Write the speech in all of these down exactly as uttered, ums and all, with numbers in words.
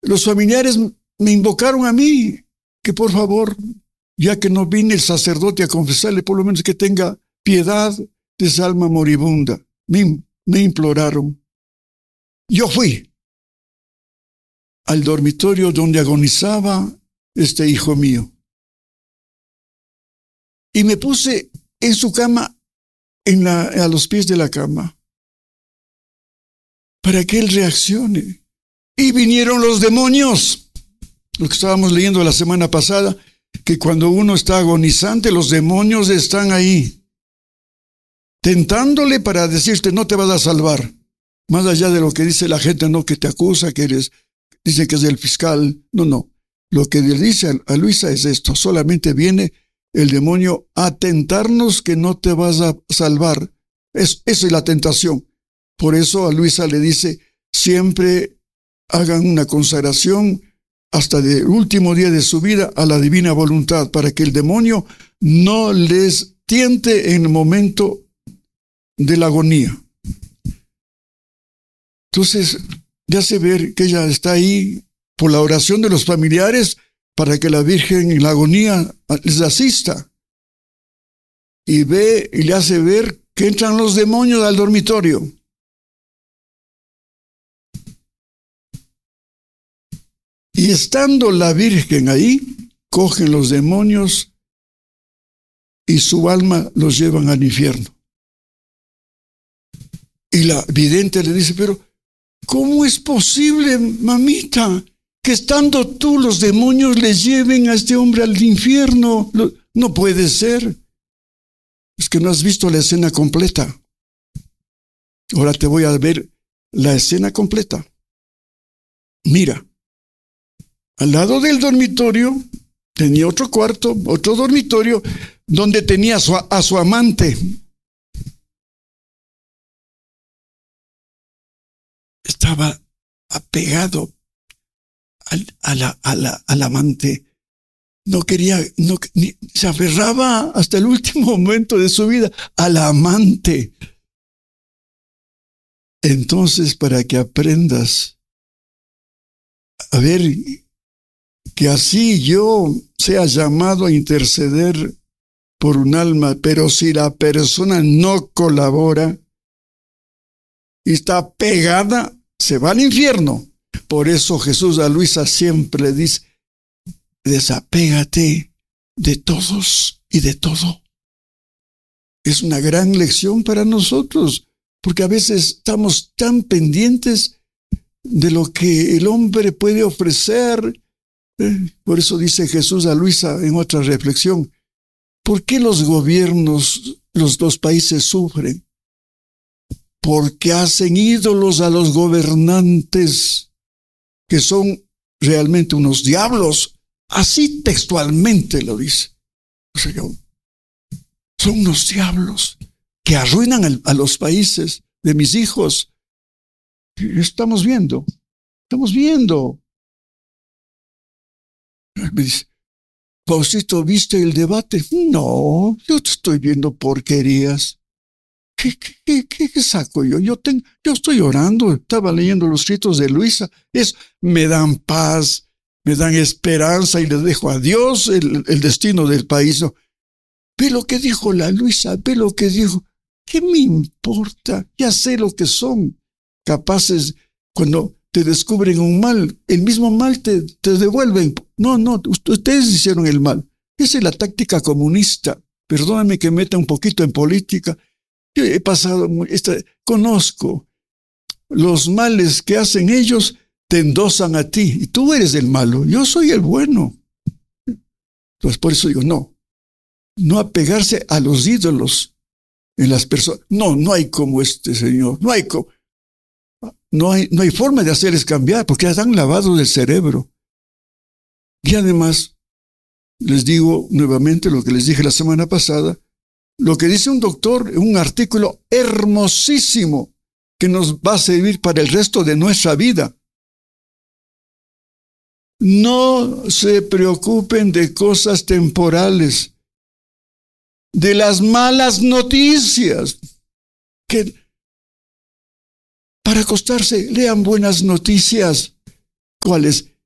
los familiares me invocaron a mí, que por favor, ya que no vine el sacerdote a confesarle, por lo menos que tenga piedad de esa alma moribunda. Me, me imploraron. Yo fui al dormitorio donde agonizaba este hijo mío. Y me puse en su cama, en la, a los pies de la cama, para que él reaccione. Y vinieron los demonios. Lo que estábamos leyendo la semana pasada, que cuando uno está agonizante, los demonios están ahí, tentándole para decirte, no te vas a salvar. Más allá de lo que dice la gente, no, que te acusa, que eres, dice que es el fiscal. No, no. Lo que le dice a, a Luisa es esto, solamente viene el demonio a tentarnos que no te vas a salvar. Es, esa es la tentación. Por eso a Luisa le dice, siempre hagan una consagración hasta el último día de su vida a la divina voluntad, para que el demonio no les tiente en el momento de la agonía. Entonces, ya se ve que ella está ahí por la oración de los familiares para que la Virgen en la agonía les asista. Y ve y le hace ver que entran los demonios al dormitorio. Y estando la Virgen ahí, cogen los demonios y su alma los llevan al infierno. Y la vidente le dice, pero ¿cómo es posible, mamita, que estando tú los demonios le lleven a este hombre al infierno? No puede ser. Es que no has visto la escena completa. Ahora te voy a ver la escena completa. Mira. Al lado del dormitorio tenía otro cuarto, otro dormitorio, donde tenía a su, a su amante. Estaba apegado al, a la, a la, al amante. No quería, no, ni, se aferraba hasta el último momento de su vida al amante. Entonces, para que aprendas a ver, que así yo sea llamado a interceder por un alma, pero si la persona no colabora y está pegada, se va al infierno. Por eso Jesús a Luisa siempre dice, desapégate de todos y de todo. Es una gran lección para nosotros, porque a veces estamos tan pendientes de lo que el hombre puede ofrecer. Por eso dice Jesús a Luisa en otra reflexión, ¿por qué los gobiernos, los dos países sufren? Porque hacen ídolos a los gobernantes, que son realmente unos diablos. Así textualmente lo dice. O sea, son unos diablos que arruinan a los países de mis hijos. Estamos viendo, estamos viendo. Me dice, Faustito, ¿viste el debate? No, yo te estoy viendo porquerías. ¿Qué, qué, qué, qué saco yo? Yo, tengo, yo estoy orando, estaba leyendo los escritos de Luisa. Es, me dan paz, me dan esperanza y le dejo a Dios el, el destino del país. No. Ve lo que dijo la Luisa, ve lo que dijo. ¿Qué me importa? Ya sé lo que son capaces cuando te descubren un mal, el mismo mal te, te devuelven. No, no, ustedes hicieron el mal. Esa es la táctica comunista. Perdóname que meta un poquito en política. Yo he pasado, esta, conozco los males que hacen ellos, te endosan a ti. Y tú eres el malo, yo soy el bueno. Entonces por eso digo, no, no apegarse a los ídolos en las personas. No, no hay como este señor, no hay como... No hay, no hay forma de hacerles cambiar porque ya están lavados del cerebro. Y además, les digo nuevamente lo que les dije la semana pasada, lo que dice un doctor en un artículo hermosísimo que nos va a servir para el resto de nuestra vida. No se preocupen de cosas temporales, de las malas noticias, que para acostarse, lean buenas noticias. ¿Cuáles?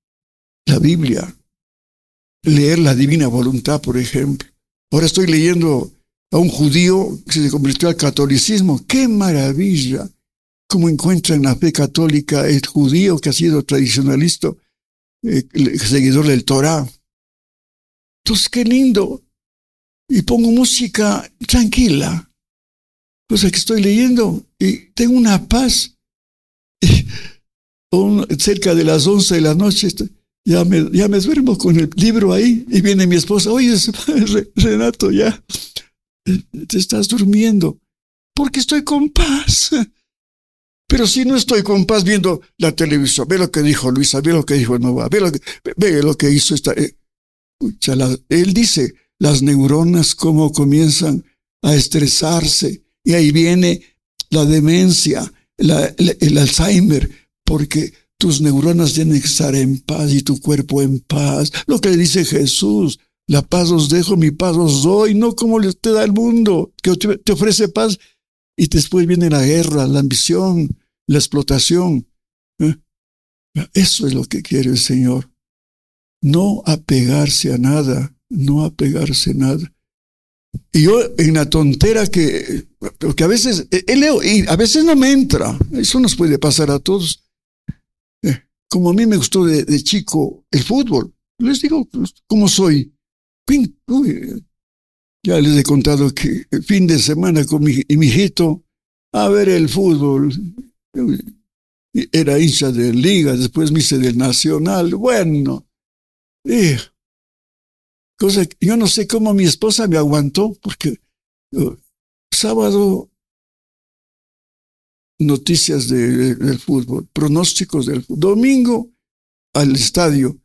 la Biblia, leer la Divina Voluntad, por ejemplo. Ahora estoy leyendo a un judío que se convirtió al catolicismo. ¡Qué maravilla! Cómo encuentra en la fe católica el judío que ha sido tradicionalista, eh, seguidor del Torah. Entonces, qué lindo. Y pongo música tranquila, cosa que estoy leyendo, y tengo una paz. Y, un, cerca de las once de la noche, ya me, ya me duermo con el libro ahí, y viene mi esposa. Oye, Renato, ya te estás durmiendo, porque estoy con paz. Pero si no estoy con paz viendo la televisión, ve lo que dijo Luisa, ve lo que dijo Nova, ve lo que, ve lo que hizo esta. Eh, pucha, la, él dice, las neuronas cómo comienzan a estresarse, y ahí viene la demencia, la, el, el Alzheimer, porque tus neuronas tienen que estar en paz y tu cuerpo en paz. Lo que le dice Jesús, la paz os dejo, mi paz os doy, no como te da el mundo, que te, te ofrece paz. Y después viene la guerra, la ambición, la explotación. ¿Eh? Eso es lo que quiere el Señor. No apegarse a nada, no apegarse a nada. Y yo en la tontera que, porque a veces eh, leo y a veces no me entra. Eso nos puede pasar a todos. Eh, como a mí me gustó de, de chico el fútbol. Les digo cómo soy. Uy, ya les he contado que el fin de semana con mi, mi hijito a ver el fútbol. Era hincha de Liga, después me hice del Nacional. Bueno, eh, cosa que yo no sé cómo mi esposa me aguantó, porque uh, sábado noticias de, de, del fútbol, pronósticos del fútbol. Domingo al estadio.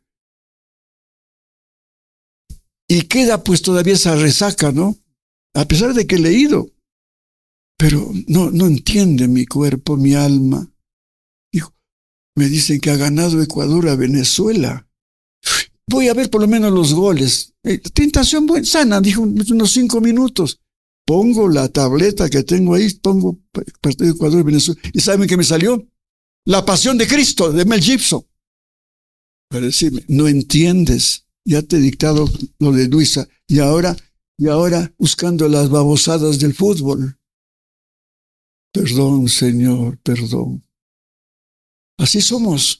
Y queda pues todavía esa resaca, ¿no? A pesar de que he leído. Pero no, no entiende mi cuerpo, mi alma. Dijo, me dicen que ha ganado Ecuador a Venezuela. Voy a ver por lo menos los goles. Eh, tentación buena, sana, dijo, unos cinco minutos. Pongo la tableta que tengo ahí, pongo partido de Ecuador y Venezuela. ¿Y saben qué me salió? La Pasión de Cristo, de Mel Gibson. Para decirme, no entiendes. Ya te he dictado lo de Luisa. Y ahora, y ahora buscando las babosadas del fútbol. Perdón, Señor, perdón. Así somos.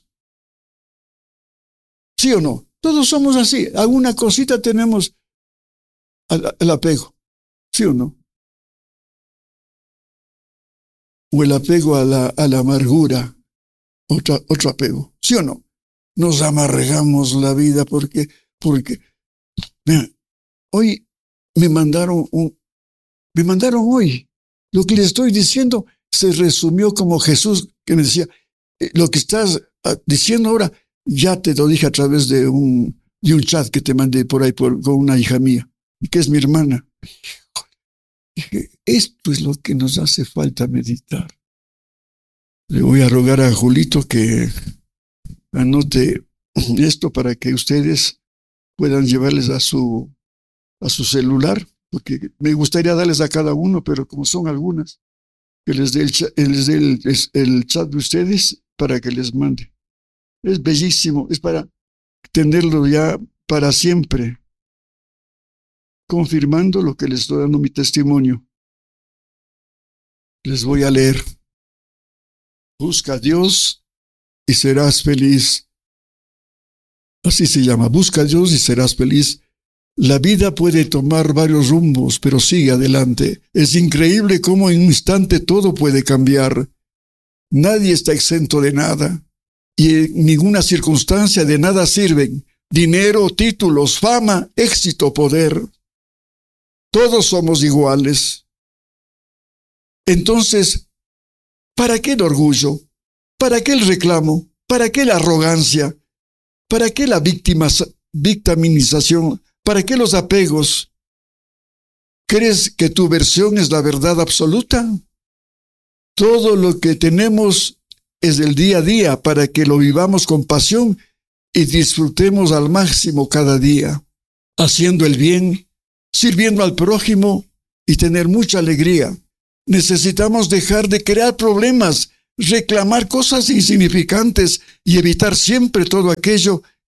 ¿Sí o no? Todos somos así. Alguna cosita tenemos al, al apego. ¿Sí o no? O el apego a la, a la amargura. Otra, otro apego. ¿Sí o no? Nos amargamos la vida porque, porque, mira, hoy me mandaron un, me mandaron hoy. Lo que le estoy diciendo se resumió como Jesús, que me decía, lo que estás diciendo ahora, ya te lo dije a través de un, de un chat que te mandé por ahí por, con una hija mía, que es mi hermana. Dije, esto es lo que nos hace falta meditar. Le voy a rogar a Julito que anote esto para que ustedes puedan llevarles a su, a su celular, porque me gustaría darles a cada uno, pero como son algunas, que les dé el, les dé el, el chat de ustedes para que les mande. Es bellísimo, es para tenerlo ya para siempre, confirmando lo que les estoy dando mi testimonio. Les voy a leer. Busca a Dios y serás feliz. Así se llama, busca a Dios y serás feliz. La vida puede tomar varios rumbos, pero sigue adelante. Es increíble cómo en un instante todo puede cambiar. Nadie está exento de nada, y en ninguna circunstancia de nada sirven dinero, títulos, fama, éxito, poder. Todos somos iguales. Entonces, ¿para qué el orgullo? ¿Para qué el reclamo? ¿Para qué la arrogancia? ¿Para qué la victimización? ¿Para qué los apegos? ¿Crees que tu versión es la verdad absoluta? Todo lo que tenemos es del día a día para que lo vivamos con pasión y disfrutemos al máximo cada día, haciendo el bien, sirviendo al prójimo y tener mucha alegría. Necesitamos dejar de crear problemas, reclamar cosas insignificantes y evitar siempre todo aquello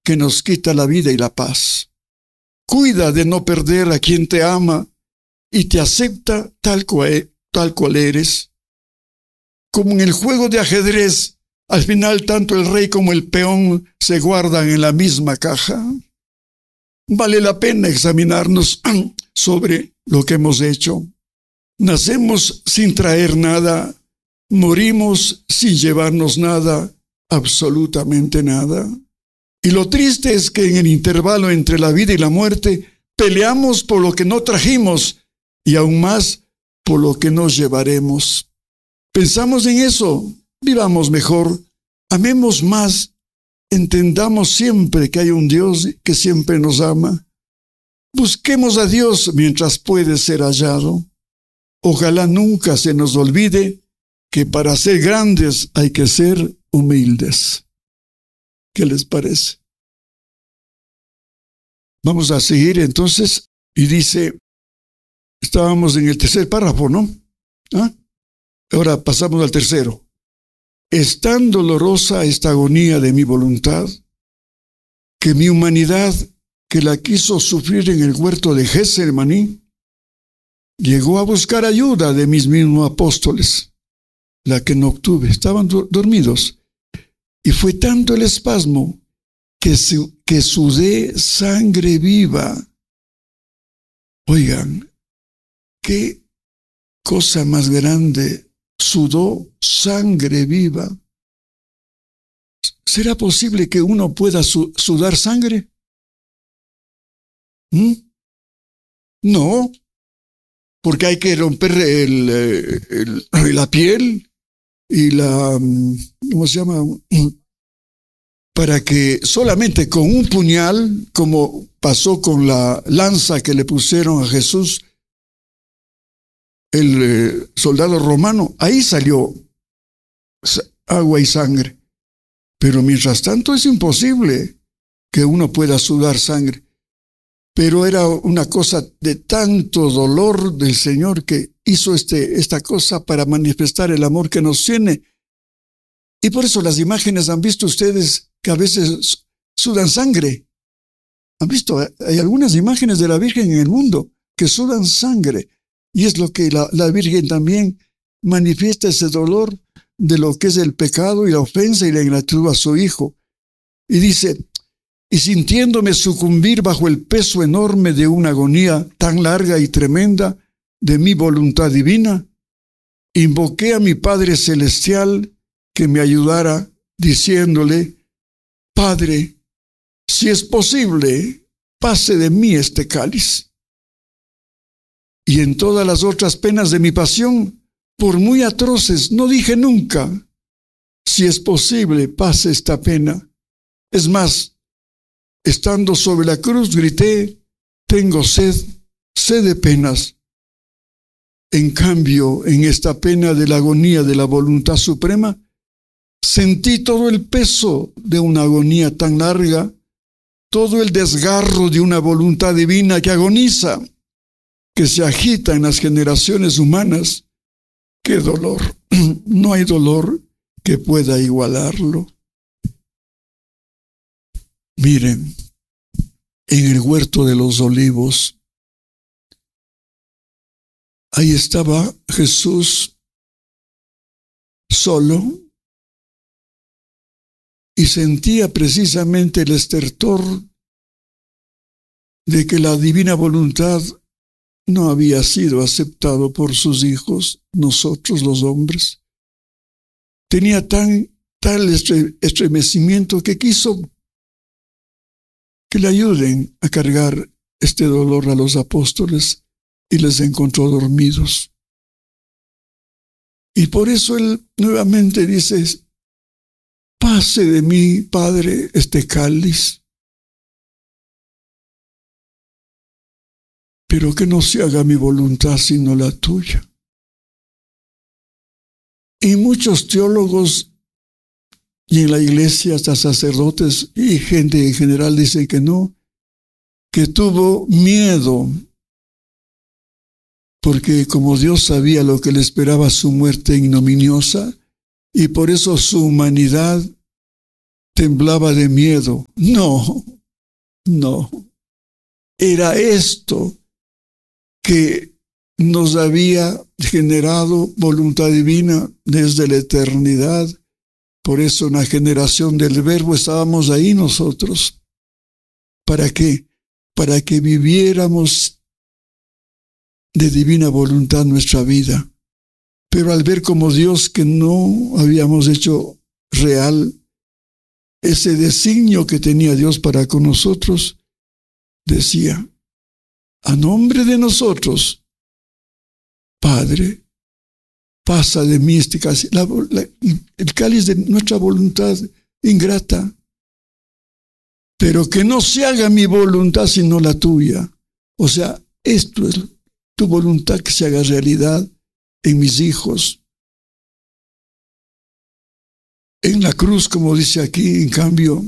que nos quita la vida y la paz. Cuida de no perder a quien te ama y te acepta tal cual, tal cual eres. Como en el juego de ajedrez, al final tanto el rey como el peón se guardan en la misma caja. Vale la pena examinarnos sobre lo que hemos hecho. Nacemos sin traer nada, morimos sin llevarnos nada, absolutamente nada. Y lo triste es que en el intervalo entre la vida y la muerte, peleamos por lo que no trajimos y aún más por lo que nos llevaremos. Pensamos en eso, vivamos mejor, amemos más, entendamos siempre que hay un Dios que siempre nos ama. Busquemos a Dios mientras puede ser hallado. Ojalá nunca se nos olvide que para ser grandes hay que ser humildes. ¿Qué les parece? Vamos a seguir entonces, y dice, estábamos en el tercer párrafo, ¿no? ¿Ah? Ahora pasamos al tercero. Es tan dolorosa esta agonía de mi voluntad, que mi humanidad, que la quiso sufrir en el huerto de Getsemaní, llegó a buscar ayuda de mis mismos apóstoles, la que no obtuve. Estaban do- dormidos. Y fue tanto el espasmo que, su, que sudé sangre viva. Oigan, qué cosa más grande. Sudó sangre viva. ¿Será posible que uno pueda su- sudar sangre? ¿Mm? No, porque hay que romper el, el, el, la piel y la, ¿cómo se llama? Para que solamente con un puñal, como pasó con la lanza que le pusieron a Jesús, el eh, soldado romano, ahí salió agua y sangre. Pero mientras tanto es imposible que uno pueda sudar sangre. Pero era una cosa de tanto dolor del Señor que hizo este, esta cosa para manifestar el amor que nos tiene. Y por eso las imágenes, han visto ustedes que a veces sudan sangre. Han visto, hay algunas imágenes de la Virgen en el mundo que sudan sangre. Y es lo que la, la Virgen también manifiesta, ese dolor de lo que es el pecado y la ofensa y la ingratitud a su Hijo. Y dice, y sintiéndome sucumbir bajo el peso enorme de una agonía tan larga y tremenda de mi voluntad divina, invoqué a mi Padre Celestial que me ayudara, diciéndole, Padre, si es posible, pase de mí este cáliz. Y en todas las otras penas de mi pasión, por muy atroces, no dije nunca, si es posible, pase esta pena. Es más, estando sobre la cruz, grité, tengo sed, sed de penas. En cambio, en esta pena de la agonía de la voluntad suprema, sentí todo el peso de una agonía tan larga, todo el desgarro de una voluntad divina que agoniza, que se agita en las generaciones humanas. ¡Qué dolor! No hay dolor que pueda igualarlo. Miren, en el huerto de los olivos, ahí estaba Jesús solo y sentía precisamente el estertor de que la divina voluntad no había sido aceptado por sus hijos, nosotros los hombres. Tenía tan, tal estremecimiento que quiso que le ayuden a cargar este dolor a los apóstoles y les encontró dormidos. Y por eso él nuevamente dice, pase de mí, Padre, este cáliz, pero que no se haga mi voluntad sino la tuya. Y muchos teólogos y en la iglesia hasta sacerdotes y gente en general dicen que no, que tuvo miedo, porque como Dios sabía lo que le esperaba su muerte ignominiosa, y por eso su humanidad temblaba de miedo. No, no. Era esto que nos había generado voluntad divina desde la eternidad. Por eso en la generación del Verbo estábamos ahí nosotros. ¿Para qué? Para que viviéramos de divina voluntad nuestra vida. Pero al ver como Dios que no habíamos hecho real ese designio que tenía Dios para con nosotros, decía, a nombre de nosotros, Padre, pasa de mí este cáliz, la, la, el cáliz de nuestra voluntad ingrata, pero que no se haga mi voluntad sino la tuya. O sea, esto es tu voluntad que se haga realidad en mis hijos. En la cruz, como dice aquí, en cambio,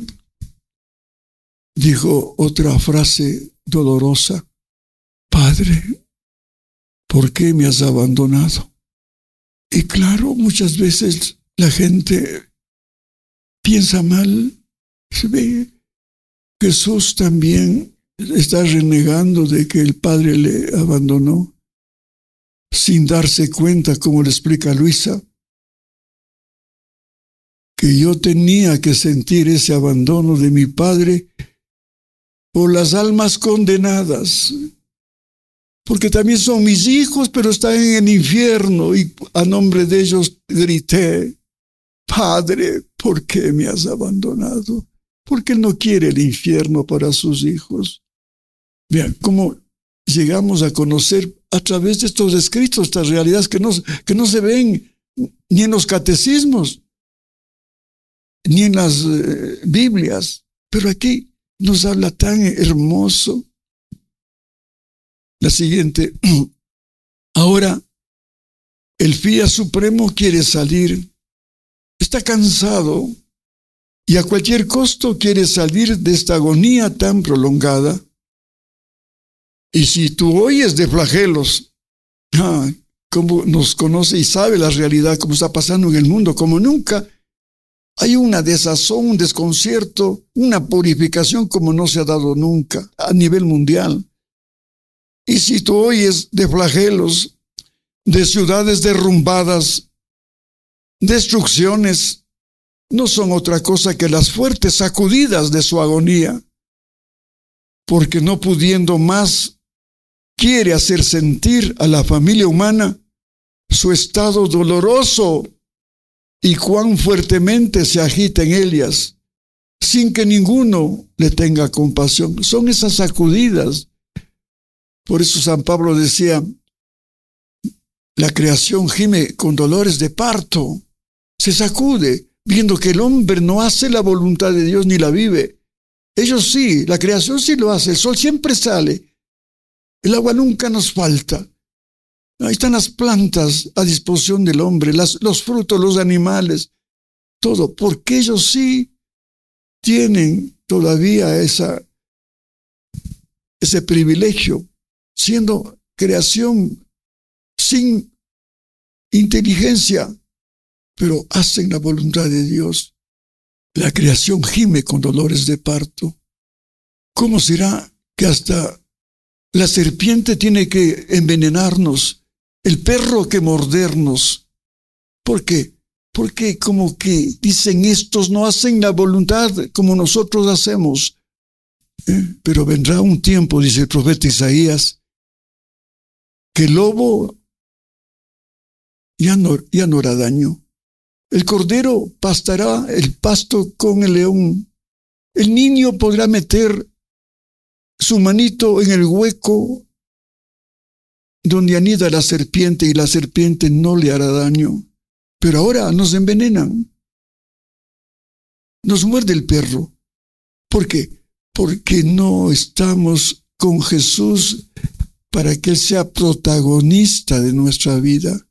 dijo otra frase dolorosa, Padre, ¿por qué me has abandonado? Y claro, muchas veces la gente piensa mal. Se ve, Jesús también está renegando de que el Padre le abandonó, sin darse cuenta, como le explica Luisa, que yo tenía que sentir ese abandono de mi Padre por las almas condenadas, porque también son mis hijos, pero están en el infierno, y a nombre de ellos grité, Padre, ¿por qué me has abandonado? Porque Él no quiere el infierno para sus hijos. Vean cómo llegamos a conocer a través de estos escritos estas realidades que no, que no se ven ni en los catecismos, ni en las eh, Biblias, pero aquí nos habla tan hermoso. La siguiente, ahora el Fiat Supremo quiere salir, está cansado y a cualquier costo quiere salir de esta agonía tan prolongada. Y si tú oyes de flagelos, ah, como nos conoce y sabe la realidad, como está pasando en el mundo, como nunca, hay una desazón, un desconcierto, una purificación como no se ha dado nunca a nivel mundial. Y si tú oyes de flagelos, de ciudades derrumbadas, destrucciones, no son otra cosa que las fuertes sacudidas de su agonía, porque no pudiendo más, quiere hacer sentir a la familia humana su estado doloroso y cuán fuertemente se agita en ellas, sin que ninguno le tenga compasión. Son esas sacudidas. Por eso San Pablo decía, la creación gime con dolores de parto, se sacude, viendo que el hombre no hace la voluntad de Dios ni la vive. Ellos sí, la creación sí lo hace, el sol siempre sale, el agua nunca nos falta. Ahí están las plantas a disposición del hombre, las, los frutos, los animales, todo, porque ellos sí tienen todavía esa, ese privilegio, siendo creación sin inteligencia, pero hacen la voluntad de Dios. La creación gime con dolores de parto. ¿Cómo será que hasta la serpiente tiene que envenenarnos, el perro que mordernos? ¿Por qué? Porque como que dicen, estos no hacen la voluntad como nosotros hacemos. ¿Eh? Pero vendrá un tiempo, dice el profeta Isaías, que el lobo ya no, ya no hará daño. El cordero pastará el pasto con el león. El niño podrá meter su manito en el hueco donde anida la serpiente y la serpiente no le hará daño. Pero ahora nos envenenan. Nos muerde el perro. ¿Por qué? Porque no estamos con Jesús para que Él sea protagonista de nuestra vida.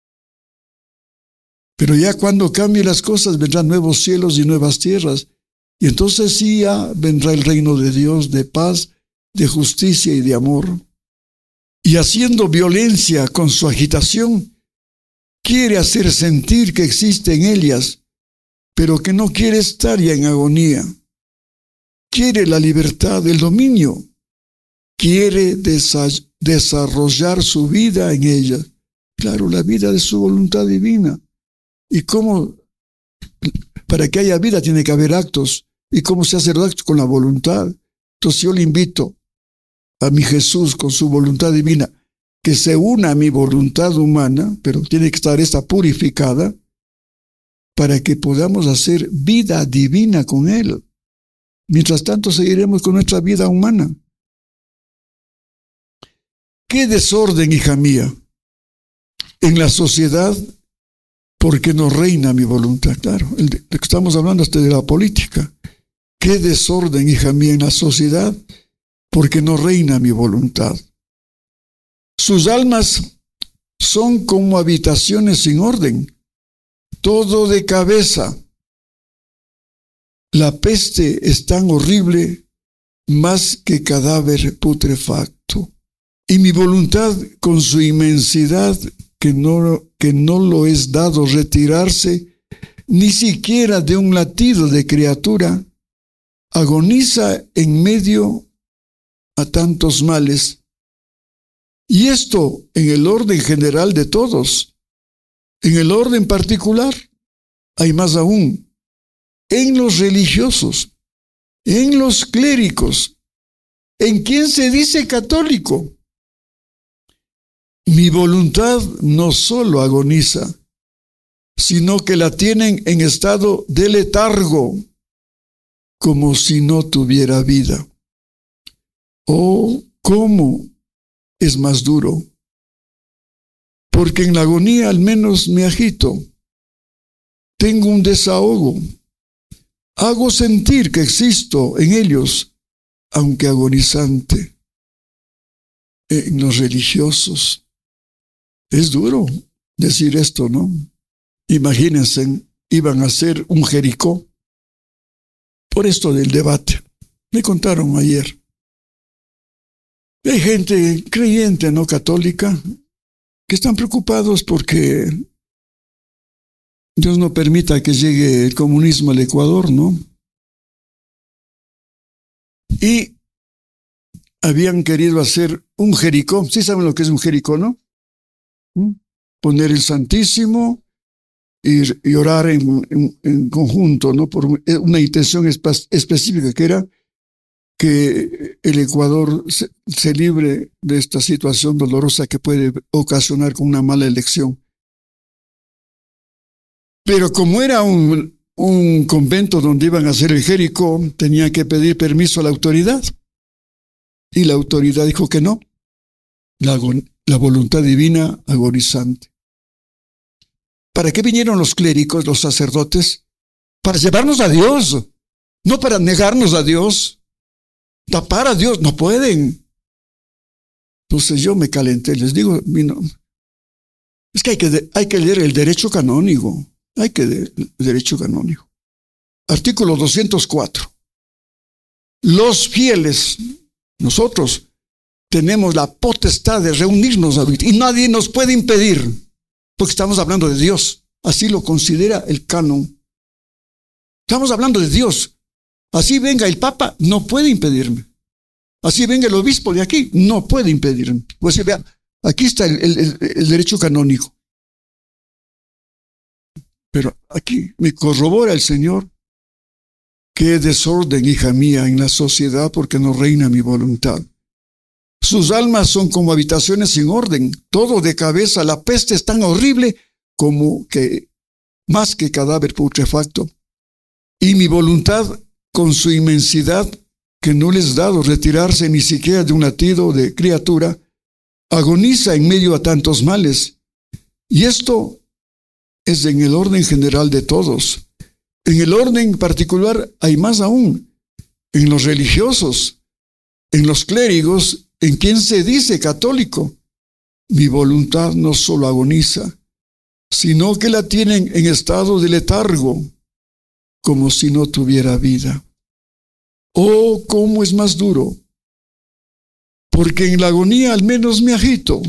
Pero ya cuando cambien las cosas, vendrán nuevos cielos y nuevas tierras. Y entonces sí ya vendrá el reino de Dios de paz, de justicia y de amor. Y haciendo violencia con su agitación, quiere hacer sentir que existe en ellas, pero que no quiere estar ya en agonía. Quiere la libertad, el dominio. Quiere desa- desarrollar su vida en ella. Claro, la vida de su voluntad divina. ¿Y cómo? Para que haya vida tiene que haber actos. ¿Y cómo se hace el acto? Con la voluntad. Entonces yo le invito a mi Jesús con su voluntad divina, que se una a mi voluntad humana, pero tiene que estar esta purificada, para que podamos hacer vida divina con Él. Mientras tanto seguiremos con nuestra vida humana. ¡Qué desorden, hija mía! En la sociedad, porque no reina mi voluntad. Claro, el de, de que estamos hablando hasta de la política. ¡Qué desorden, hija mía, en la sociedad! Porque no reina mi voluntad. Sus almas son como habitaciones sin orden, todo de cabeza. La peste es tan horrible, más que cadáver putrefacto. Y mi voluntad, con su inmensidad, que no, que no lo es dado retirarse, ni siquiera de un latido de criatura, agoniza en medio a tantos males. Y esto en el orden general de todos. En el orden particular, hay más aún, en los religiosos, en los clérigos, en quien se dice católico. Mi voluntad no solo agoniza, sino que la tienen en estado de letargo, como si no tuviera vida. Oh, ¿cómo es más duro? Porque en la agonía al menos me agito. Tengo un desahogo. Hago sentir que existo en ellos, aunque agonizante. En los religiosos. Es duro decir esto, ¿no? Imagínense, iban a hacer un Jericó por esto del debate. Me contaron ayer. Hay gente creyente, no católica, que están preocupados porque Dios no permita que llegue el comunismo al Ecuador, ¿no? Y habían querido hacer un Jericó. ¿Sí saben lo que es un Jericó, no? ¿Mm? Poner el Santísimo y, y orar en, en, en conjunto, ¿no? Por una intención espe- específica que era que el Ecuador se, se libre de esta situación dolorosa que puede ocasionar con una mala elección. Pero como era un, un convento donde iban a hacer el Jericó, tenía que pedir permiso a la autoridad. Y la autoridad dijo que no. La, la voluntad divina agonizante. ¿Para qué vinieron los clérigos, los sacerdotes? Para llevarnos a Dios, no para negarnos a Dios. Tapar a Dios, no pueden. Entonces yo me calenté, les digo, no, es que hay que, hay que leer el derecho canónico, hay que leer el derecho canónico. Artículo doscientos cuatro. Los fieles, nosotros, tenemos la potestad de reunirnos y nadie nos puede impedir, porque estamos hablando de Dios. Así lo considera el canon. Estamos hablando de Dios. Así venga el Papa, no puede impedirme. Así venga el obispo de aquí, no puede impedirme. Pues vean, aquí está el, el, el derecho canónico. Pero aquí me corrobora el Señor. Qué desorden, hija mía, en la sociedad, porque no reina mi voluntad. Sus almas son como habitaciones sin orden, todo de cabeza. La peste es tan horrible como que más que cadáver putrefacto. Y mi voluntad, con su inmensidad, que no les ha dado retirarse ni siquiera de un latido de criatura, agoniza en medio a tantos males. Y esto es en el orden general de todos. En el orden particular hay más aún. En los religiosos, en los clérigos, en quien se dice católico, mi voluntad no solo agoniza, sino que la tienen en estado de letargo, como si no tuviera vida. Oh, cómo es más duro, porque en la agonía al menos me agito,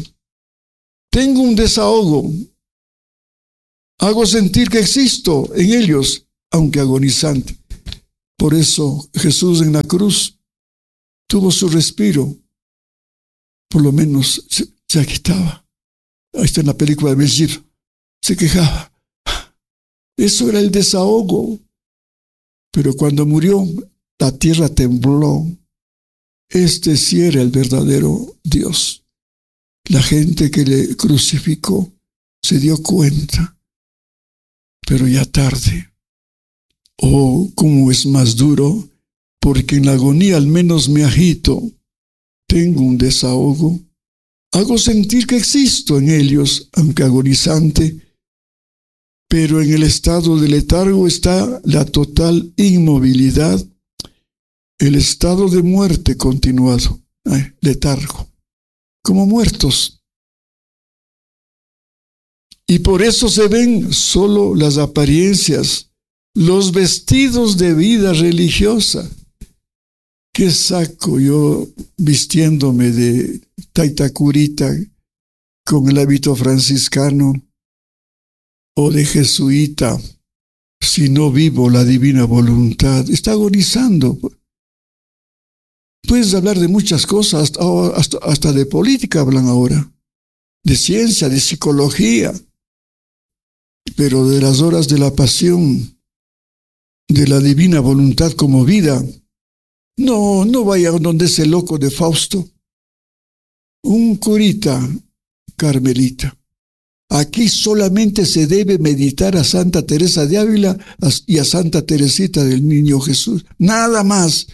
tengo un desahogo, hago sentir que existo en ellos, aunque agonizante. Por eso Jesús en la cruz tuvo su respiro, por lo menos se, se agitaba. Ahí está en la película de Mel Gibson, se quejaba. Eso era el desahogo. Pero cuando murió, la tierra tembló. Este sí era el verdadero Dios. La gente que le crucificó se dio cuenta, pero ya tarde. Oh, cómo es más duro, porque en la agonía al menos me agito, tengo un desahogo, hago sentir que existo en ellos, aunque agonizante, pero en el estado de letargo está la total inmovilidad, el estado de muerte continuado, eh, letargo, como muertos. Y por eso se ven solo las apariencias, los vestidos de vida religiosa. ¿Qué saco yo vistiéndome de taitacurita con el hábito franciscano o de jesuita si no vivo la divina voluntad? Está agonizando. Puedes hablar de muchas cosas, hasta, hasta, hasta de política hablan ahora, de ciencia, de psicología, pero de las horas de la pasión, de la divina voluntad como vida, no, no vayan donde ese loco de Fausto, un curita carmelita. Aquí solamente se debe meditar a Santa Teresa de Ávila y a Santa Teresita del Niño Jesús, nada más.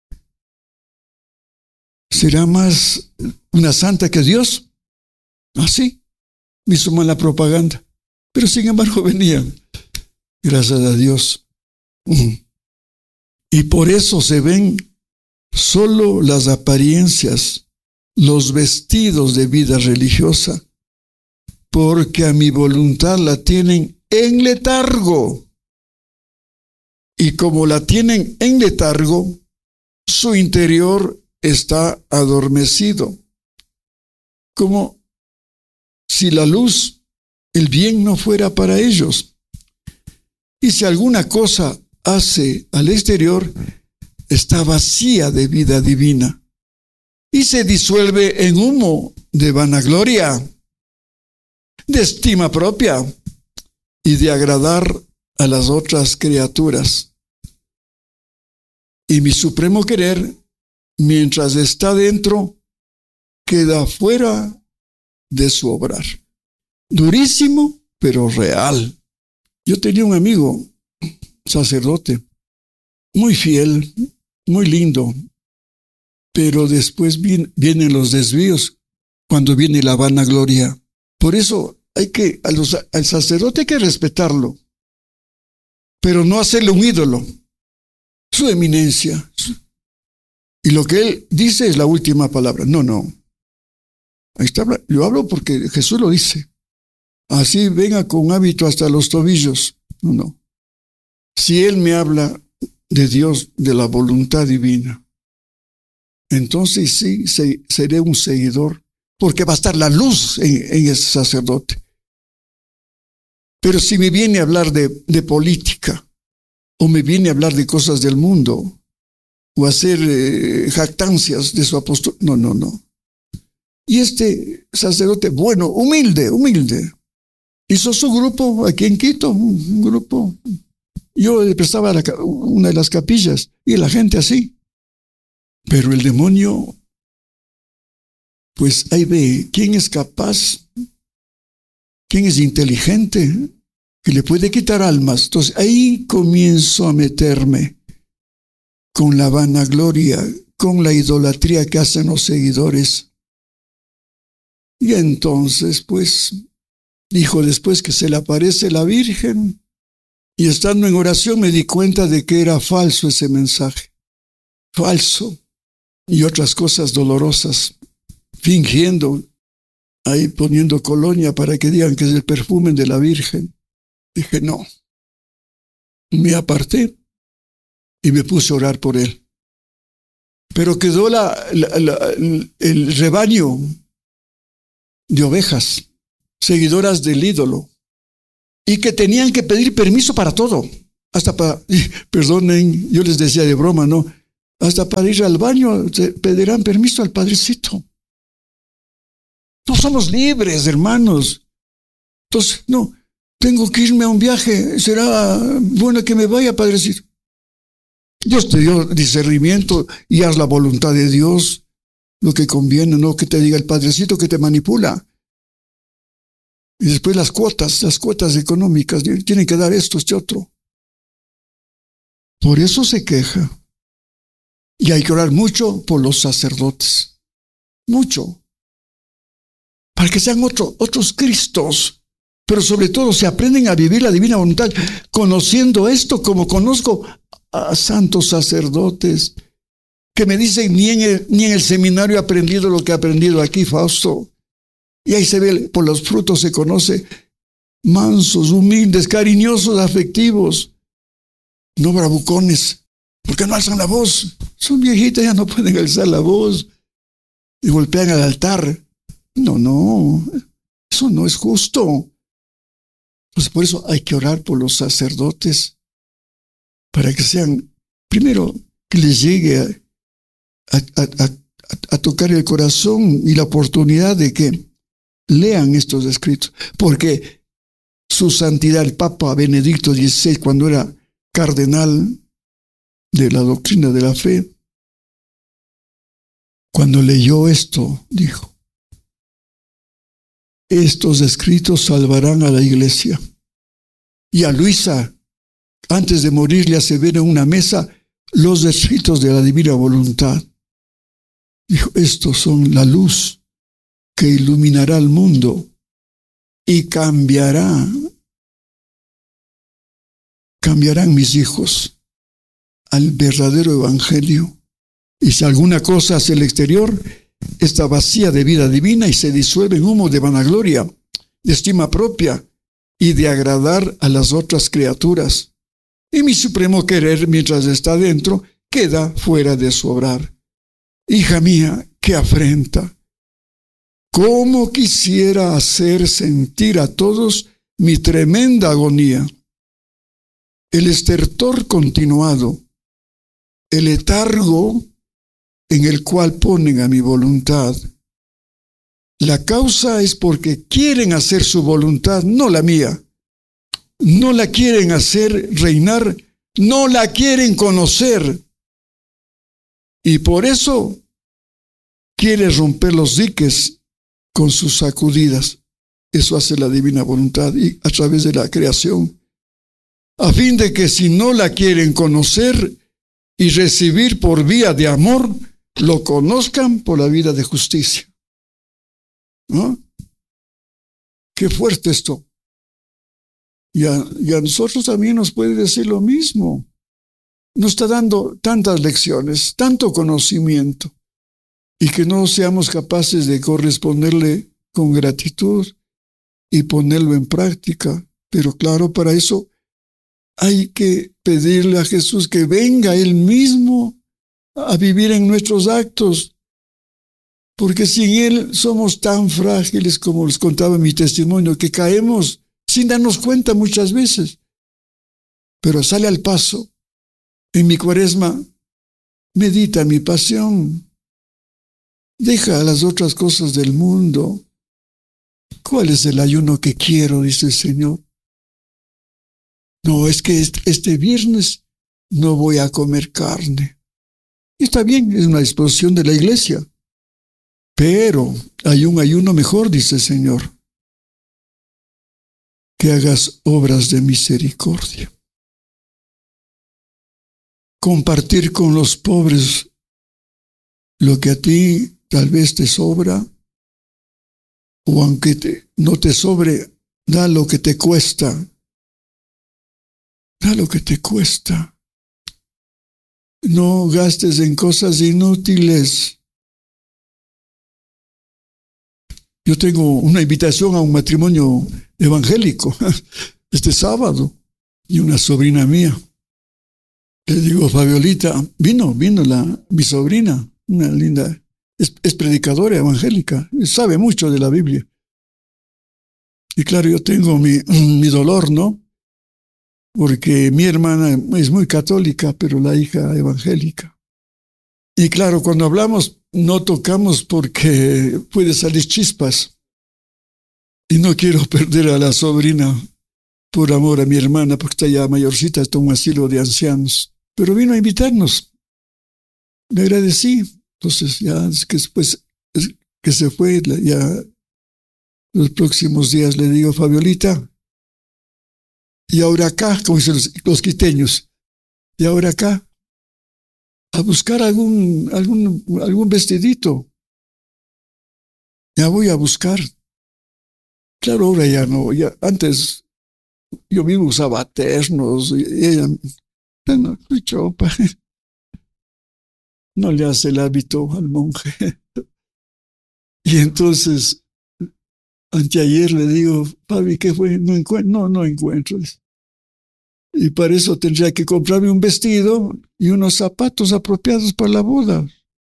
¿Será más una santa que Dios? Así, me hizo mala propaganda. Pero sin embargo venían, gracias a Dios. Y por eso se ven solo las apariencias, los vestidos de vida religiosa, porque a mi voluntad la tienen en letargo. Y como la tienen en letargo, su interior está adormecido, como si la luz, el bien no fuera para ellos. Y si alguna cosa hace al exterior, está vacía de vida divina y se disuelve en humo de vanagloria, de estima propia y de agradar a las otras criaturas. Y mi supremo querer, mientras está dentro, queda fuera de su obrar. Durísimo, pero real. Yo tenía un amigo, sacerdote, muy fiel, muy lindo, pero después viene, vienen los desvíos, cuando viene la vanagloria. Por eso hay que, a los, al sacerdote hay que respetarlo, pero no hacerle un ídolo, su eminencia. Y lo que él dice es la última palabra. No, no. Ahí está, yo hablo porque Jesús lo dice. Así venga con hábito hasta los tobillos. No, no. Si él me habla de Dios, de la voluntad divina, entonces sí, seré un seguidor, porque va a estar la luz en, en ese sacerdote. Pero si me viene a hablar de, de política, o me viene a hablar de cosas del mundo, o hacer eh, jactancias de su apóstol, no, no, no. Y este sacerdote, bueno, humilde, humilde, hizo su grupo aquí en Quito, un grupo. Yo le prestaba la, una de las capillas y la gente así. Pero el demonio, pues ahí ve quién es capaz, quién es inteligente, que le puede quitar almas. Entonces ahí comienzo a meterme con la vanagloria, con la idolatría que hacen los seguidores. Y entonces, pues, dijo después que se le aparece la Virgen, y estando en oración me di cuenta de que era falso ese mensaje. Falso. Y otras cosas dolorosas. Fingiendo, ahí poniendo colonia para que digan que es el perfume de la Virgen. Dije, no. Me aparté y me puse a orar por él. Pero quedó la, la, la, el rebaño de ovejas, seguidoras del ídolo, y que tenían que pedir permiso para todo. hasta para, perdonen, yo les decía de broma, ¿no? Hasta para ir al baño te pedirán permiso al padrecito. No somos libres, hermanos. Entonces, no, tengo que irme a un viaje, será bueno que me vaya, padrecito. Dios te dio discernimiento y haz la voluntad de Dios, lo que conviene, no que te diga el padrecito que te manipula. Y después las cuotas, las cuotas económicas, tienen que dar esto, este otro. Por eso se queja. Y hay que orar mucho por los sacerdotes. Mucho. Para que sean otro, otros Cristos. Pero sobre todo se aprenden a vivir la divina voluntad, conociendo esto como conozco a santos sacerdotes que me dicen, ni en el, ni en el seminario he aprendido lo que he aprendido aquí, Fausto. Y ahí se ve, por los frutos se conoce, mansos, humildes, cariñosos, afectivos, no bravucones, porque no alzan la voz. Son viejitas, ya no pueden alzar la voz y golpean al altar. No, no, eso no es justo. Pues por eso hay que orar por los sacerdotes, para que sean, primero, que les llegue a, a, a, a, a tocar el corazón y la oportunidad de que lean estos escritos, porque su santidad, el Papa Benedicto dieciséis, cuando era cardenal de la doctrina de la fe, cuando leyó esto, dijo, estos escritos salvarán a la iglesia. Y a Luisa, antes de morir, le hace ver en una mesa los escritos de la divina voluntad. Dijo, estos son la luz que iluminará el mundo y cambiará, cambiarán mis hijos al verdadero evangelio. Y si alguna cosa hacia el exterior, está vacía de vida divina y se disuelve en humo de vanagloria, de estima propia y de agradar a las otras criaturas. Y mi supremo querer, mientras está dentro, queda fuera de su obrar. Hija mía, qué afrenta. ¿Cómo quisiera hacer sentir a todos mi tremenda agonía? El estertor continuado, el letargo en el cual ponen a mi voluntad. La causa es porque quieren hacer su voluntad, no la mía. No la quieren hacer reinar, no la quieren conocer. Y por eso quiere romper los diques con sus sacudidas. Eso hace la divina voluntad y a través de la creación. A fin de que si no la quieren conocer y recibir por vía de amor, lo conozcan por la vida de justicia. ¿No? Qué fuerte esto. Y a, y a nosotros también nos puede decir lo mismo. Nos está dando tantas lecciones, tanto conocimiento, y que no seamos capaces de corresponderle con gratitud y ponerlo en práctica. Pero claro, para eso hay que pedirle a Jesús que venga Él mismo a vivir en nuestros actos, porque sin Él somos tan frágiles, como les contaba en mi testimonio, que caemos sin darnos cuenta muchas veces. Pero sale al paso. En mi cuaresma, medita mi pasión. Deja las otras cosas del mundo. ¿Cuál es el ayuno que quiero?, dice el Señor. No, es que este viernes no voy a comer carne. Y está bien, es una disposición de la iglesia. Pero hay un ayuno mejor, dice el Señor. Que hagas obras de misericordia. Compartir con los pobres lo que a ti tal vez te sobra, o aunque te, no te sobre, da lo que te cuesta. Da lo que te cuesta. No gastes en cosas inútiles. Yo tengo una invitación a un matrimonio evangélico este sábado, y una sobrina mía. Le digo, Fabiolita, vino, vino la, mi sobrina, una linda, es, es predicadora evangélica, sabe mucho de la Biblia. Y claro, yo tengo mi, mi dolor, ¿no? porque mi hermana es muy católica, pero la hija evangélica. Y claro, cuando hablamos, no tocamos porque puede salir chispas. Y no quiero perder a la sobrina por amor a mi hermana, porque está ya mayorcita, está en un asilo de ancianos. Pero vino a invitarnos. Le agradecí. Entonces, ya es que después que se fue, ya los próximos días le digo, Fabiolita, y ahora acá, como dicen los, los quiteños, y ahora acá, a buscar algún, algún, algún vestidito. Ya voy a buscar. Claro, ahora ya no, ya antes yo mismo usaba ternos y ella, no, chopa, no le hace el hábito al monje. Y entonces, anteayer le digo, Fabi, ¿qué fue? No encuentro, no, no encuentro. Y para eso tendría que comprarme un vestido y unos zapatos apropiados para la boda.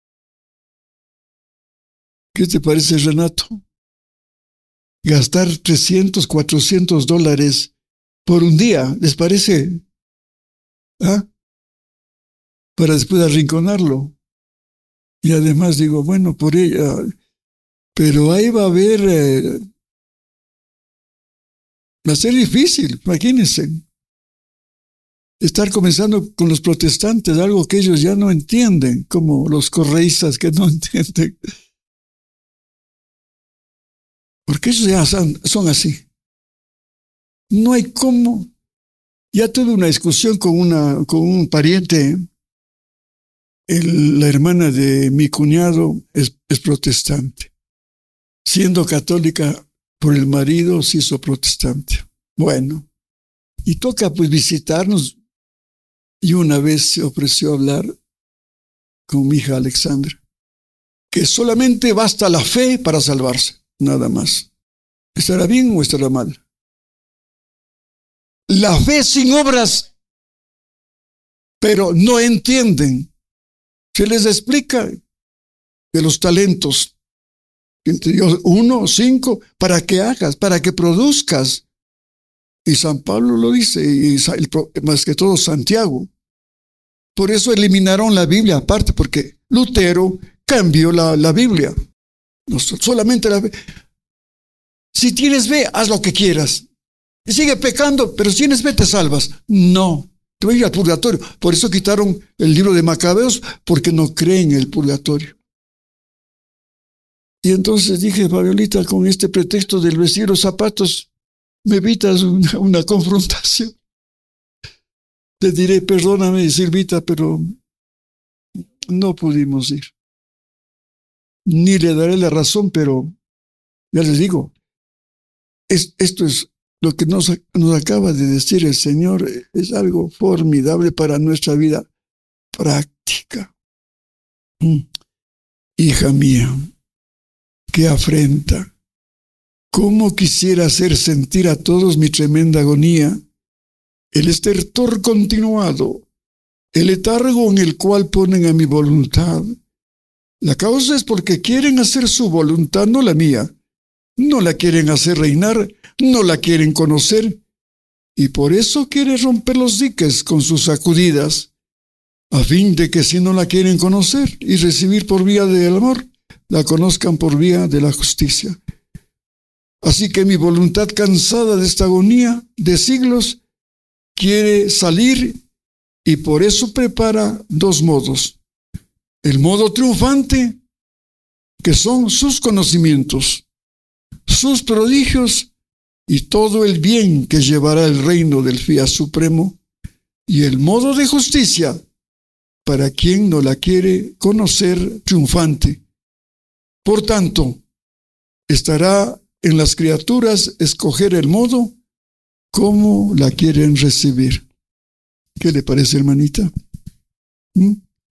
¿Qué te parece, Renato? Gastar trescientos, cuatrocientos dólares por un día, ¿les parece? ¿Ah? Para después arrinconarlo. Y además digo, bueno, por ella, pero ahí va a haber, eh, va a ser difícil, imagínense. Estar comenzando con los protestantes, algo que ellos ya no entienden, como los correístas que no entienden. Porque ellos ya son, son así. No hay cómo. Ya tuve una discusión con, una, con un pariente. El, la hermana de mi cuñado es, es protestante. Siendo católica por el marido, se hizo protestante. Bueno, y toca pues visitarnos. Y una vez se ofreció a hablar con mi hija Alexandra, que solamente basta la fe para salvarse, nada más. ¿Estará bien o estará mal? La fe sin obras, pero no entienden. Se les explica de los talentos. Uno, cinco, para que hagas, para que produzcas. Y San Pablo lo dice, y más que todo Santiago. Por eso eliminaron la Biblia aparte, porque Lutero cambió la, la Biblia. No solamente la fe. Si tienes fe, haz lo que quieras. Y sigue pecando, pero si tienes fe, te salvas. No, te voy a ir al purgatorio. Por eso quitaron el libro de Macabeos, porque no creen en el purgatorio. Y entonces dije, Fabiolita, con este pretexto del vestir los zapatos, me evitas una, una confrontación. Te diré, perdóname, Silvita, pero no pudimos ir. Ni le daré la razón, pero ya les digo, es, esto es lo que nos, nos acaba de decir el Señor, es algo formidable para nuestra vida práctica. Mm. Hija mía, qué afrenta. ¿Cómo quisiera hacer sentir a todos mi tremenda agonía? El estertor continuado, el letargo en el cual ponen a mi voluntad. La causa es porque quieren hacer su voluntad, no la mía. No la quieren hacer reinar, no la quieren conocer, y por eso quiere romper los diques con sus sacudidas, a fin de que si no la quieren conocer y recibir por vía del amor, la conozcan por vía de la justicia. Así que mi voluntad, cansada de esta agonía de siglos, quiere salir y por eso prepara dos modos. El modo triunfante, que son sus conocimientos, sus prodigios y todo el bien que llevará el reino del Fiat Supremo, y el modo de justicia, para quien no la quiere conocer triunfante. Por tanto, estará en las criaturas escoger el modo como la quieren recibir. ¿Qué le parece, hermanita? ¿Mm?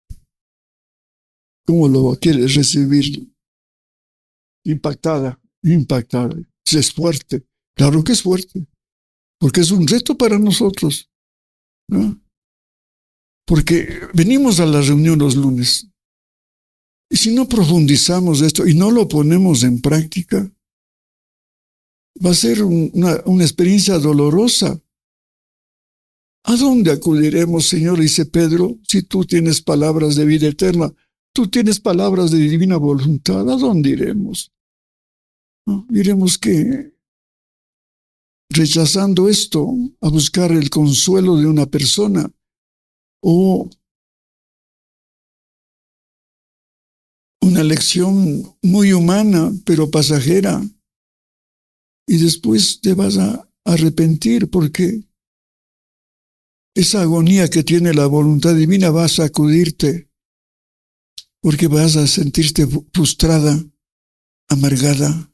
¿Cómo lo quiere recibir? Impactada, impactada. Es fuerte. Claro que es fuerte. Porque es un reto para nosotros, ¿no? Porque venimos a la reunión los lunes. Y si no profundizamos esto y no lo ponemos en práctica, va a ser una, una experiencia dolorosa. ¿A dónde acudiremos, Señor? Dice Pedro, si tú tienes palabras de vida eterna, tú tienes palabras de divina voluntad, ¿a dónde iremos? ¿No? Iremos que rechazando esto a buscar el consuelo de una persona o una lección muy humana pero pasajera, y después te vas a arrepentir porque esa agonía que tiene la voluntad divina va a sacudirte, porque vas a sentirte frustrada, amargada.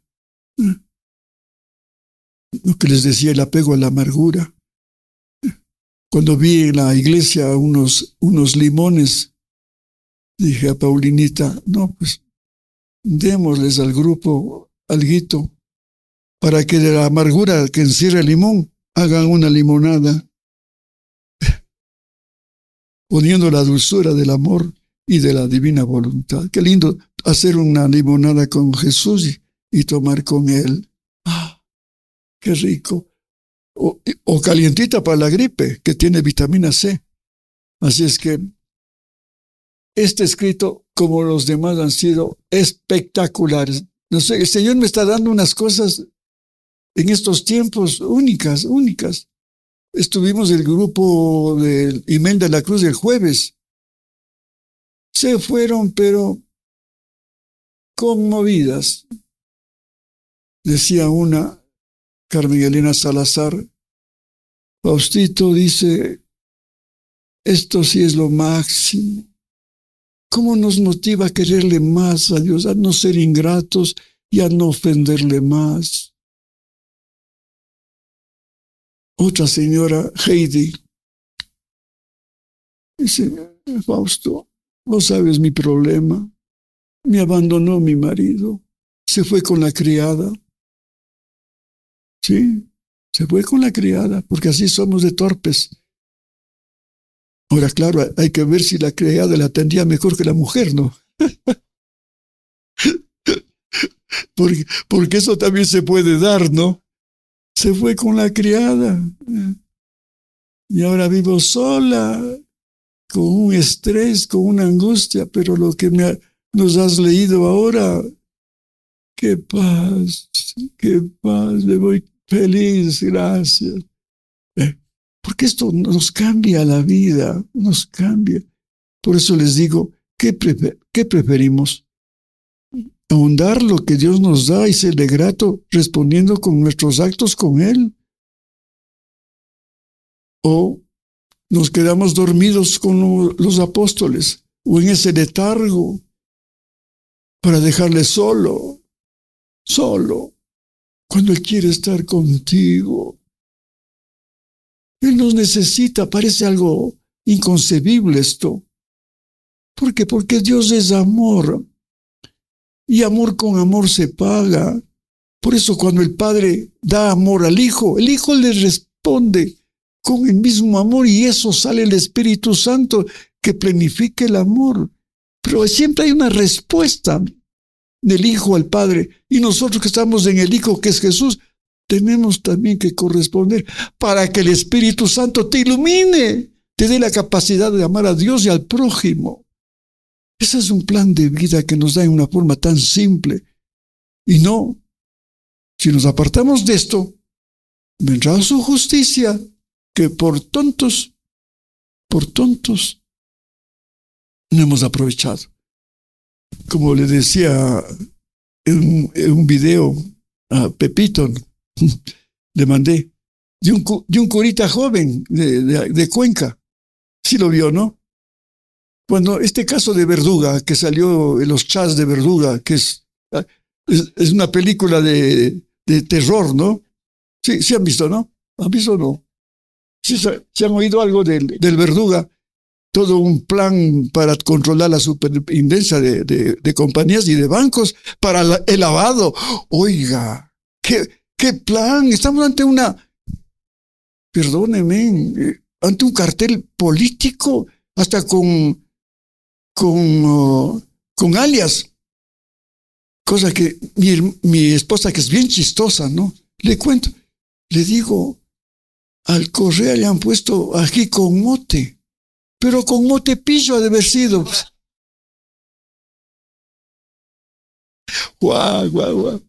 Lo que les decía, el apego a la amargura. Cuando vi en la iglesia unos, unos limones, dije a Paulinita, no, pues démosles al grupo alguito para que de la amargura que encierra el limón hagan una limonada, poniendo la dulzura del amor y de la divina voluntad. Qué lindo hacer una limonada con Jesús y, y tomar con Él. ¡Ah, qué rico! O, o calientita para la gripe, que tiene vitamina C. Así es que este escrito, como los demás, han sido espectaculares. No sé, el Señor me está dando unas cosas en estos tiempos únicas, únicas. Estuvimos el grupo del Email de la Cruz el jueves. Se fueron, pero conmovidas. Decía una, Carmen Elena Salazar, Faustito dice, esto sí es lo máximo. ¿Cómo nos motiva a quererle más a Dios, a no ser ingratos y a no ofenderle más? Otra señora, Heidi, dice, Fausto, no sabes mi problema. Me abandonó mi marido. Se fue con la criada. Sí, se fue con la criada, porque así somos de torpes. Ahora, claro, hay que ver si la criada la atendía mejor que la mujer, ¿no? porque, porque eso también se puede dar, ¿no? Se fue con la criada. Y ahora vivo sola, con un estrés, con una angustia, pero lo que me ha, nos has leído ahora, qué paz, qué paz, me voy feliz, gracias. Eh, porque esto nos cambia la vida, nos cambia. Por eso les digo, ¿qué, prefer- qué preferimos? Ahondar lo que Dios nos da y serle grato respondiendo con nuestros actos con Él. O nos quedamos dormidos con lo, los apóstoles o en ese letargo para dejarle solo, solo, cuando Él quiere estar contigo. Él nos necesita, parece algo inconcebible esto. ¿Por qué? Porque Dios es amor. Y amor con amor se paga. Por eso cuando el Padre da amor al Hijo, el Hijo le responde con el mismo amor y eso sale el Espíritu Santo que planifica el amor. Pero siempre hay una respuesta del Hijo al Padre. Y nosotros que estamos en el Hijo, que es Jesús, tenemos también que corresponder para que el Espíritu Santo te ilumine, te dé la capacidad de amar a Dios y al prójimo. Ese es un plan de vida que nos da en una forma tan simple. Y no, si nos apartamos de esto, vendrá su justicia, que por tontos, por tontos, no hemos aprovechado. Como le decía en un, en un video a Pepito, le mandé, de un, de un curita joven de, de, de Cuenca. Sí lo vio, ¿no? Cuando este caso de Verduga, que salió en los chats de Verduga, que es, es, es una película de, de terror, ¿no? Sí, sí han visto, ¿no? ¿Han visto o no? Sí, ¿se han oído algo del, del Verduga? Todo un plan para controlar la superintendencia de, de, de compañías y de bancos para la, el lavado. Oiga, ¿qué, qué plan? Estamos ante una, perdónenme, ante un cartel político, hasta con, con, uh, con alias. Cosa que mi, mi esposa, que es bien chistosa, ¿no? Le cuento, le digo, Al Correa le han puesto ají con mote, pero con mote pillo ha de haber sido. Guau, guau, guau.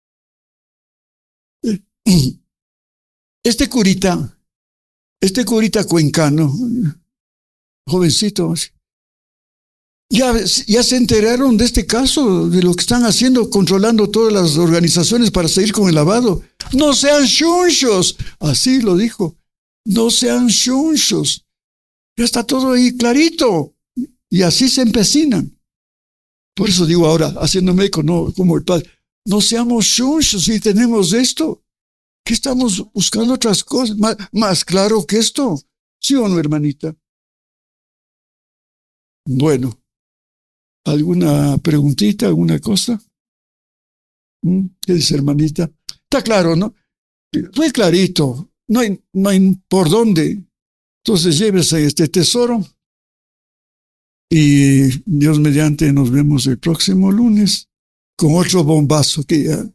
Este curita, este curita cuencano, jovencito, ya, ya se enteraron de este caso, de lo que están haciendo, controlando todas las organizaciones para seguir con el lavado. No sean chunchos, así lo dijo, no sean chunchos. Ya está todo ahí clarito, y así se empecinan. Por eso digo ahora, haciéndome no, como el padre, no seamos chunchos si tenemos esto. ¿Qué estamos buscando otras cosas? Más, más claro que esto. ¿Sí o no, hermanita? Bueno, ¿alguna preguntita, alguna cosa? ¿Qué dice, hermanita? Está claro, ¿no? Muy clarito. No hay, no hay por dónde. Entonces llévese este tesoro. Y Dios mediante nos vemos el próximo lunes con otro bombazo que ya.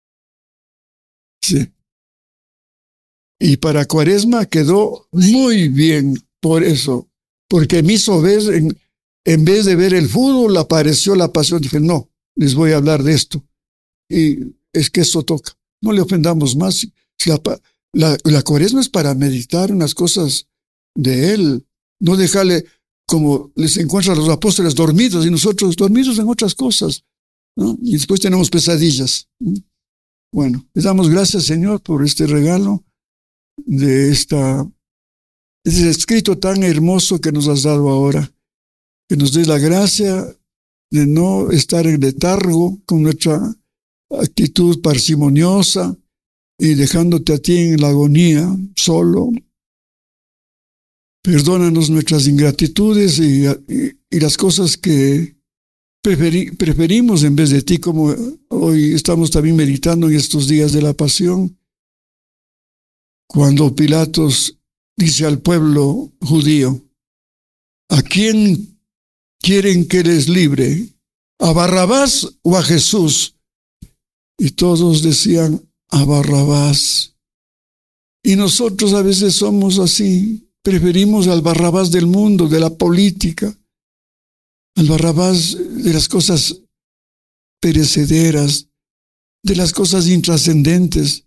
Sí. Y para Cuaresma quedó muy bien por eso, porque me hizo ver, en, en vez de ver el fútbol, apareció la pasión. Dije, no, les voy a hablar de esto. Y es que eso toca. No le ofendamos más. La, la, la Cuaresma es para meditar en las cosas de Él, no dejarle como les encuentran a los apóstoles dormidos y nosotros dormidos en otras cosas, ¿no? Y después tenemos pesadillas. Bueno, les damos gracias, Señor, por este regalo de esta, este escrito tan hermoso que nos has dado ahora, que nos des la gracia de no estar en letargo con nuestra actitud parsimoniosa y dejándote a ti en la agonía solo. Perdónanos nuestras ingratitudes y, y, y las cosas que preferi, preferimos en vez de ti, como hoy estamos también meditando en estos días de la pasión. Cuando Pilatos dice al pueblo judío, ¿a quién quieren que les libre? ¿A Barrabás o a Jesús? Y todos decían, a Barrabás. Y nosotros a veces somos así, preferimos al Barrabás del mundo, de la política, al Barrabás de las cosas perecederas, de las cosas intrascendentes,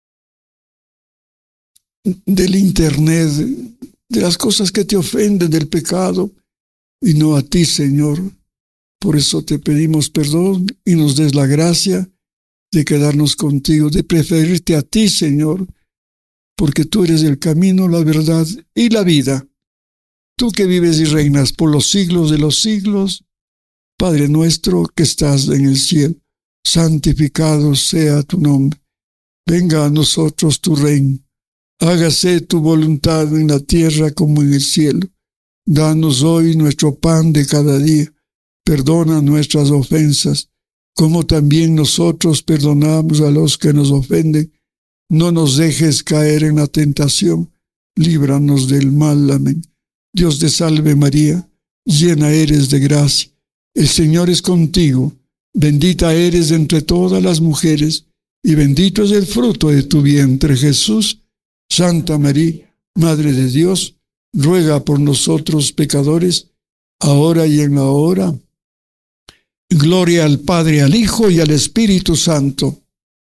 del internet, de las cosas que te ofenden, del pecado, y no a ti, Señor. Por eso te pedimos perdón y nos des la gracia de quedarnos contigo, de preferirte a ti, Señor, porque tú eres el camino, la verdad y la vida. Tú que vives y reinas por los siglos de los siglos, Padre nuestro que estás en el cielo, santificado sea tu nombre. Venga a nosotros tu reino. Hágase tu voluntad en la tierra como en el cielo. Danos hoy nuestro pan de cada día. Perdona nuestras ofensas, como también nosotros perdonamos a los que nos ofenden. No nos dejes caer en la tentación. Líbranos del mal. Amén. Dios te salve María, llena eres de gracia. El Señor es contigo. Bendita eres entre todas las mujeres, y bendito es el fruto de tu vientre, Jesús. Santa María, Madre de Dios, ruega por nosotros pecadores, ahora y en la hora. Gloria al Padre, al Hijo y al Espíritu Santo.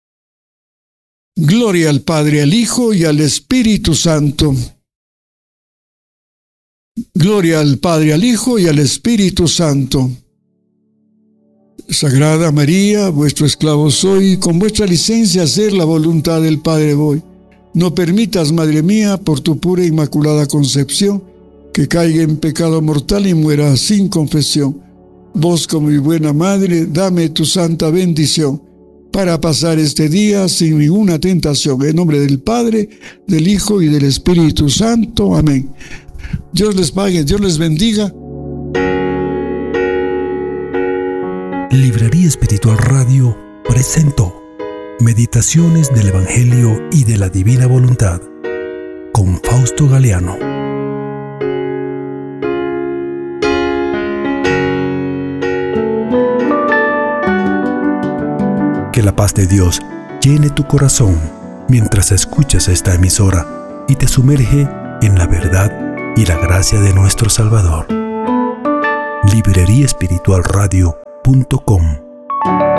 Gloria al Padre, al Hijo y al Espíritu Santo. Gloria al Padre, al Hijo y al Espíritu Santo. Sagrada María, vuestro esclavo soy, con vuestra licencia hacer la voluntad del Padre voy. No permitas, Madre mía, por tu pura e inmaculada concepción, que caiga en pecado mortal y muera sin confesión. Vos, como mi buena Madre, dame tu santa bendición, para pasar este día sin ninguna tentación. En nombre del Padre, del Hijo y del Espíritu Santo. Amén. Dios les pague, Dios les bendiga. Librería Espiritual Radio presentó Meditaciones del Evangelio y de la Divina Voluntad con Fausto Galeano. Que la paz de Dios llene tu corazón mientras escuchas esta emisora. y te sumerge en la verdad y la gracia de nuestro Salvador. librería espiritual radio punto com